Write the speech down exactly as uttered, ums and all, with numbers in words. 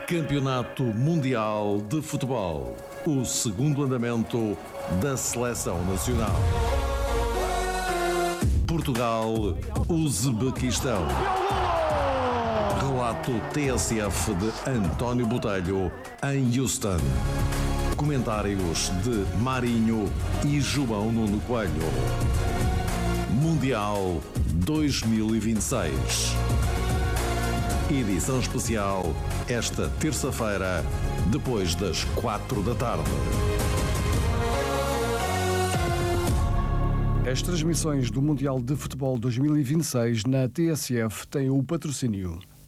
Campeonato Mundial de Futebol, o segundo andamento da Seleção Nacional. Portugal, Uzbequistão. Relato T S F de António Botelho, em Houston. Comentários de Marinho e João Nuno Coelho. Mundial dois mil e vinte e seis. Edição especial esta terça-feira, depois das quatro da tarde. As transmissões do Mundial de Futebol dois mil e vinte e seis na T S F têm o patrocínio